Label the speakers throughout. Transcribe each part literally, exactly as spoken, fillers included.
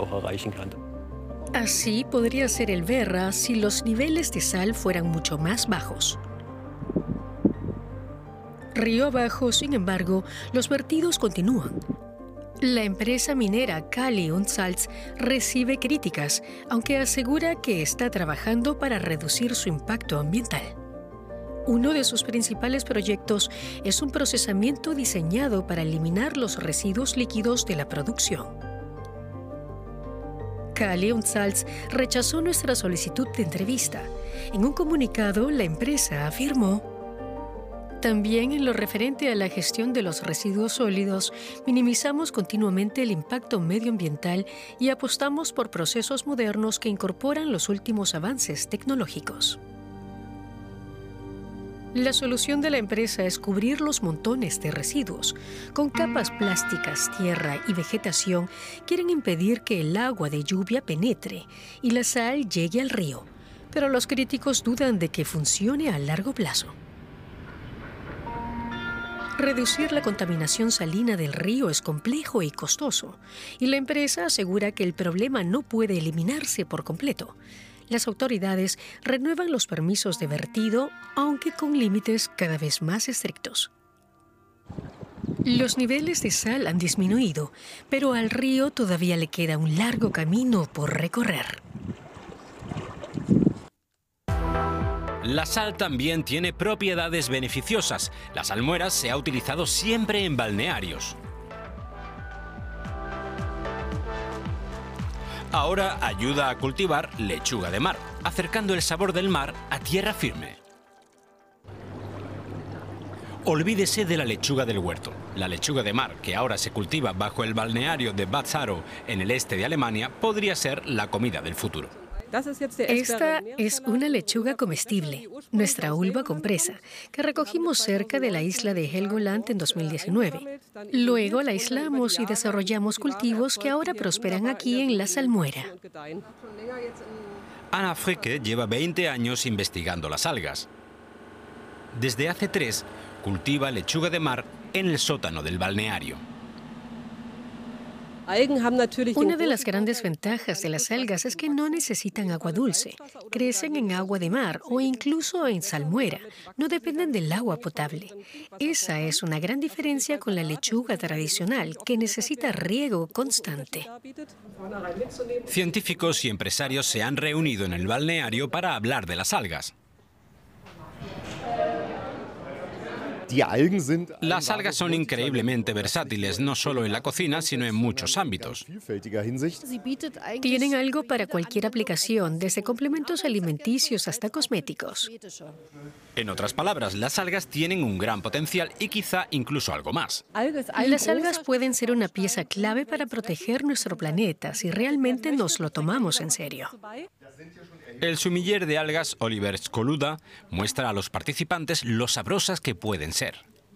Speaker 1: noch erreichen kann.
Speaker 2: Así podría ser el Werra si los niveles de sal fueran mucho más bajos. Río abajo, sin embargo, los vertidos continúan. La empresa minera Kali und Salz recibe críticas, aunque asegura que está trabajando para reducir su impacto ambiental. Uno de sus principales proyectos es un procesamiento diseñado para eliminar los residuos líquidos de la producción. Kali und Salz rechazó nuestra solicitud de entrevista. En un comunicado, la empresa afirmó: también en lo referente a la gestión de los residuos sólidos, minimizamos continuamente el impacto medioambiental y apostamos por procesos modernos que incorporan los últimos avances tecnológicos. La solución de la empresa es cubrir los montones de residuos. Con capas plásticas, tierra y vegetación, quieren impedir que el agua de lluvia penetre y la sal llegue al río. Pero los críticos dudan de que funcione a largo plazo. Reducir la contaminación salina del río es complejo y costoso, y la empresa asegura que el problema no puede eliminarse por completo. Las autoridades renuevan los permisos de vertido, aunque con límites cada vez más estrictos. Los niveles de sal han disminuido, pero al río todavía le queda un largo camino por recorrer.
Speaker 3: La sal también tiene propiedades beneficiosas. La salmuera se ha utilizado siempre en balnearios. Ahora ayuda a cultivar lechuga de mar, acercando el sabor del mar a tierra firme. Olvídese de la lechuga del huerto. La lechuga de mar, que ahora se cultiva bajo el balneario de Bad Saro en el este de Alemania, podría ser la comida del futuro.
Speaker 2: Esta es una lechuga comestible, nuestra uva compresa, que recogimos cerca de la isla de Helgoland en dos mil diecinueve. Luego la aislamos y desarrollamos cultivos que ahora prosperan aquí en la salmuera.
Speaker 3: Anna Fricke lleva veinte años investigando las algas. Desde hace tres, cultiva lechuga de mar en el sótano del balneario.
Speaker 2: Una de las grandes ventajas de las algas es que no necesitan agua dulce. Crecen en agua de mar o incluso en salmuera. No dependen del agua potable. Esa es una gran diferencia con la lechuga tradicional, que necesita riego constante.
Speaker 3: Científicos y empresarios se han reunido en el balneario para hablar de las algas. Las algas son increíblemente versátiles, no solo en la cocina, sino en muchos ámbitos.
Speaker 2: Tienen algo para cualquier aplicación, desde complementos alimenticios hasta cosméticos.
Speaker 3: En otras palabras, las algas tienen un gran potencial y quizá incluso algo más.
Speaker 2: Las algas pueden ser una pieza clave para proteger nuestro planeta si realmente nos lo tomamos en serio.
Speaker 3: El sumiller de algas Oliver Skoluda muestra a los participantes lo sabrosas que pueden ser.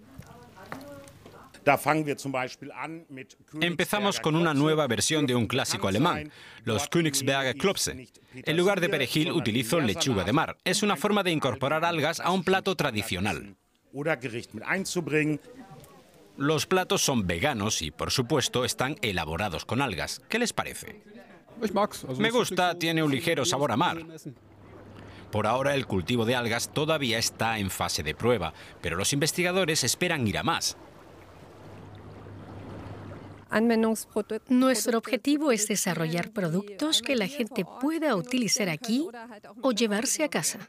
Speaker 3: Empezamos con una nueva versión de un clásico alemán, los Königsberger Klopse. En lugar de perejil utilizo lechuga de mar. Es una forma de incorporar algas a un plato tradicional. Los platos son veganos y, por supuesto, están elaborados con algas. ¿Qué les parece? Me gusta, tiene un ligero sabor a mar. Por ahora el cultivo de algas todavía está en fase de prueba, pero los investigadores esperan ir a más.
Speaker 2: Nuestro objetivo es desarrollar productos que la gente pueda utilizar aquí o llevarse a casa.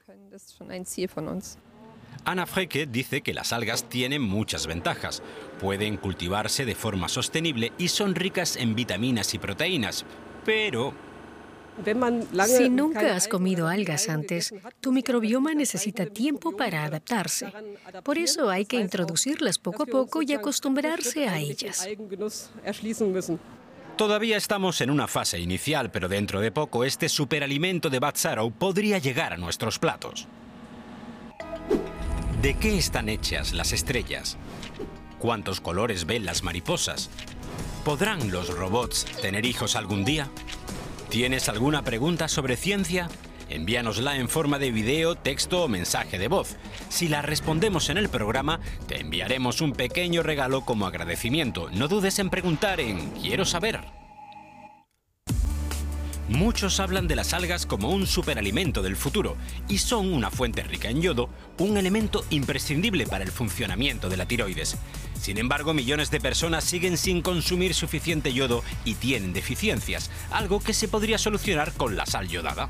Speaker 3: Anna Fricke dice que las algas tienen muchas ventajas. Pueden cultivarse de forma sostenible y son ricas en vitaminas y proteínas. Pero
Speaker 2: si nunca has comido algas antes, tu microbioma necesita tiempo para adaptarse. Por eso hay que introducirlas poco a poco y acostumbrarse a ellas.
Speaker 3: Todavía estamos en una fase inicial, pero dentro de poco este superalimento de Bad Saro podría llegar a nuestros platos. ¿De qué están hechas las estrellas? ¿Cuántos colores ven las mariposas? ¿Podrán los robots tener hijos algún día? ¿Tienes alguna pregunta sobre ciencia? Envíanosla en forma de video, texto o mensaje de voz. Si la respondemos en el programa, te enviaremos un pequeño regalo como agradecimiento. No dudes en preguntar en Quiero saber. Muchos hablan de las algas como un superalimento del futuro y son una fuente rica en yodo, un elemento imprescindible para el funcionamiento de la tiroides. Sin embargo, millones de personas siguen sin consumir suficiente yodo y tienen deficiencias, algo que se podría solucionar con la sal yodada.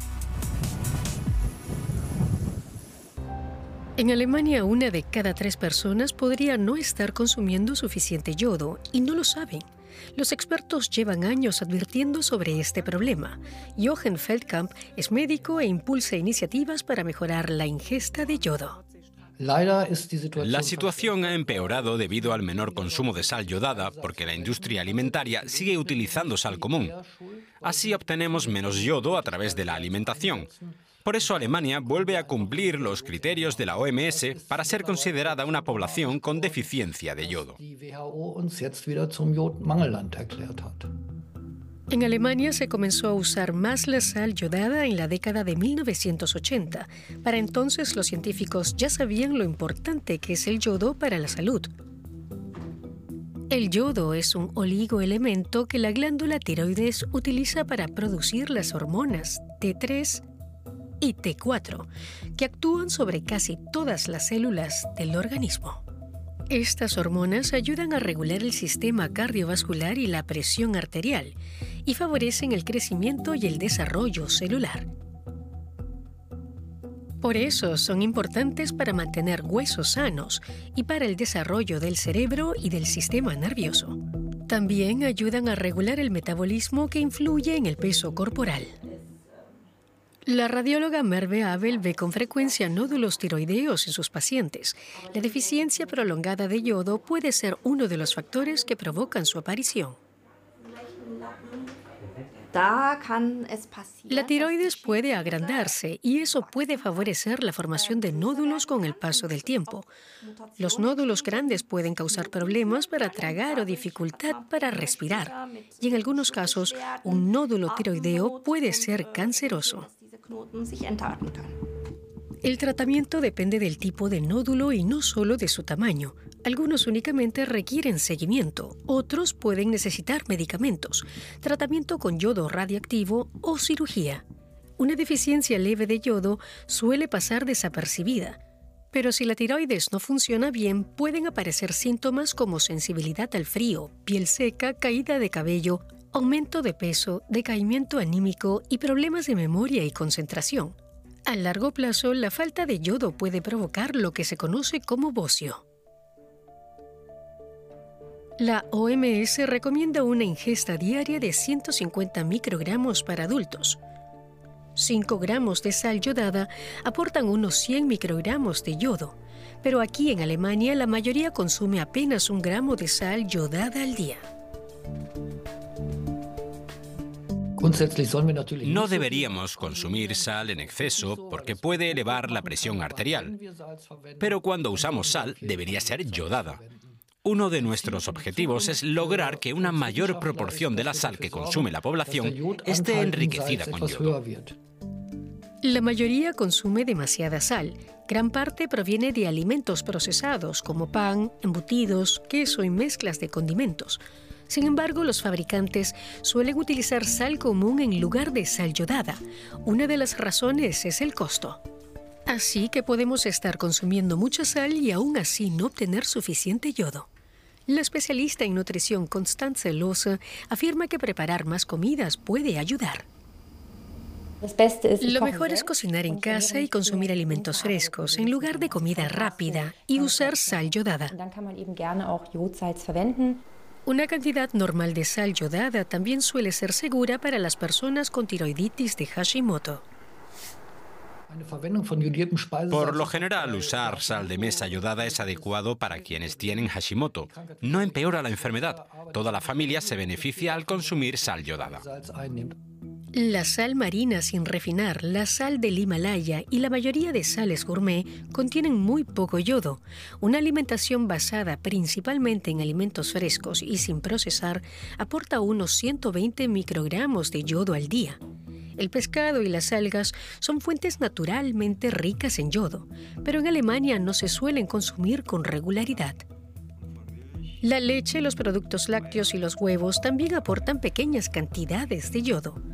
Speaker 2: En Alemania, una de cada tres personas podría no estar consumiendo suficiente yodo y no lo saben. Los expertos llevan años advirtiendo sobre este problema. Jochen Feldkamp es médico e impulsa iniciativas para mejorar la ingesta de yodo.
Speaker 3: La situación ha empeorado debido al menor consumo de sal yodada porque la industria alimentaria sigue utilizando sal común. Así obtenemos menos yodo a través de la alimentación. Por eso Alemania vuelve a cumplir los criterios de la O M S para ser considerada una población con deficiencia de yodo.
Speaker 2: En Alemania se comenzó a usar más la sal yodada en la década de mil novecientos ochenta. Para entonces los científicos ya sabían lo importante que es el yodo para la salud. El yodo es un oligoelemento que la glándula tiroides utiliza para producir las hormonas T tres y T cuatro, que actúan sobre casi todas las células del organismo. Estas hormonas ayudan a regular el sistema cardiovascular y la presión arterial y favorecen el crecimiento y el desarrollo celular. Por eso son importantes para mantener huesos sanos y para el desarrollo del cerebro y del sistema nervioso. También ayudan a regular el metabolismo que influye en el peso corporal. La radióloga Merve Abel ve con frecuencia nódulos tiroideos en sus pacientes. La deficiencia prolongada de yodo puede ser uno de los factores que provocan su aparición. La tiroides puede agrandarse y eso puede favorecer la formación de nódulos con el paso del tiempo. Los nódulos grandes pueden causar problemas para tragar o dificultad para respirar. Y en algunos casos, un nódulo tiroideo puede ser canceroso. El tratamiento depende del tipo de nódulo y no solo de su tamaño. Algunos únicamente requieren seguimiento, otros pueden necesitar medicamentos, tratamiento con yodo radiactivo o cirugía. Una deficiencia leve de yodo suele pasar desapercibida, pero si la tiroides no funciona bien, pueden aparecer síntomas como sensibilidad al frío, piel seca, caída de cabello, aumento de peso, decaimiento anímico y problemas de memoria y concentración. A largo plazo, la falta de yodo puede provocar lo que se conoce como bocio. La O M S recomienda una ingesta diaria de ciento cincuenta microgramos para adultos. cinco gramos de sal yodada aportan unos cien microgramos de yodo, pero aquí en Alemania la mayoría consume apenas un gramo de sal yodada al día.
Speaker 3: No deberíamos consumir sal en exceso porque puede elevar la presión arterial, pero cuando usamos sal debería ser yodada. Uno de nuestros objetivos es lograr que una mayor proporción de la sal que consume la población esté enriquecida con yodo.
Speaker 2: La mayoría consume demasiada sal. Gran parte proviene de alimentos procesados como pan, embutidos, queso y mezclas de condimentos. Sin embargo, los fabricantes suelen utilizar sal común en lugar de sal yodada. Una de las razones es el costo. Así que podemos estar consumiendo mucha sal y aún así no obtener suficiente yodo. La especialista en nutrición Constanze Lohse afirma que preparar más comidas puede ayudar. Lo mejor es cocinar en casa y consumir alimentos frescos en lugar de comida rápida y usar sal yodada. Una cantidad normal de sal yodada también suele ser segura para las personas con tiroiditis de Hashimoto.
Speaker 3: Por lo general, usar sal de mesa yodada es adecuado para quienes tienen Hashimoto. No empeora la enfermedad. Toda la familia se beneficia al consumir sal yodada.
Speaker 2: La sal marina sin refinar, la sal del Himalaya y la mayoría de sales gourmet contienen muy poco yodo. Una alimentación basada principalmente en alimentos frescos y sin procesar aporta unos ciento veinte microgramos de yodo al día. El pescado y las algas son fuentes naturalmente ricas en yodo, pero en Alemania no se suelen consumir con regularidad. La leche, los productos lácteos y los huevos también aportan pequeñas cantidades de yodo.